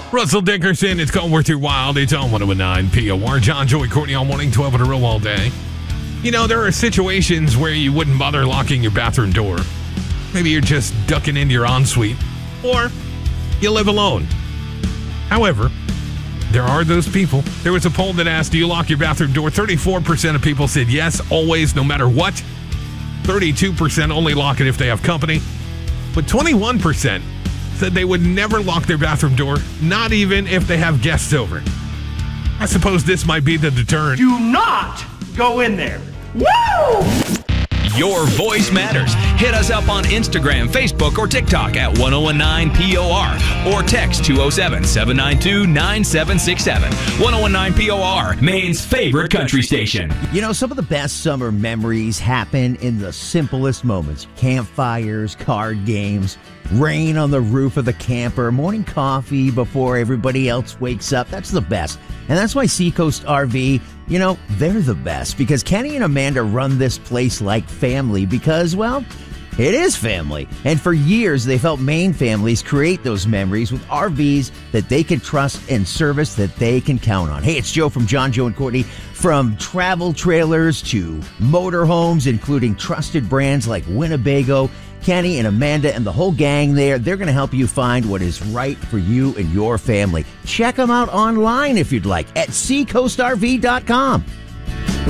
Russell Dickerson, it's called Worth Your Wild. It's on 101.9 POR. John, Joey, Courtney all morning, 12 on a row all day. You know, there are situations where you wouldn't bother locking your bathroom door. Maybe you're just ducking into your ensuite, or you live alone. However, there are those people. There was a poll that asked, do you lock your bathroom door? 34% of people said yes, always, no matter what. 32% only lock it if they have company. But 21% said they would never lock their bathroom door, not even if they have guests over. I suppose this might be the deterrent. Do not go in there. Woo! Your voice matters. Hit us up on Instagram, Facebook, or TikTok at 1019POR or text 207-792-9767. 1019 POR, Maine's favorite country station. You know, some of the best summer memories happen in the simplest moments. Campfires, card games, rain on the roof of the camper, morning coffee before everybody else wakes up. That's the best. And that's why Seacoast RV, you know, they're the best, because Kenny and Amanda run this place like family because, well, it is family. And for years, they've helped Maine families create those memories with RVs that they can trust and service that they can count on. Hey, it's Joe from John, Joe, and Courtney. From travel trailers to motorhomes, including trusted brands like Winnebago, Kenny and Amanda and the whole gang there, they're going to help you find what is right for you and your family. Check them out online if you'd like at seacoastrv.com.